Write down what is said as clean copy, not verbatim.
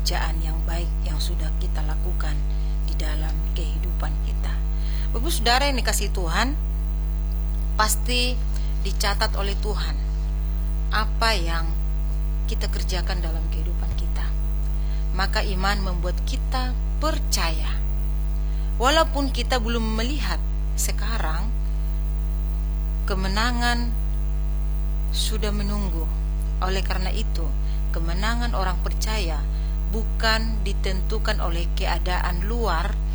pekerjaan yang baik yang sudah kita lakukan di dalam kehidupan kita. Bapak Saudara yang dikasihi Tuhan, pasti dicatat oleh Tuhan apa yang kita kerjakan dalam kehidupan kita. Maka iman membuat kita percaya. Walaupun kita belum melihat sekarang, kemenangan sudah menunggu. Oleh karena itu, kemenangan orang percaya bukan ditentukan oleh keadaan luar,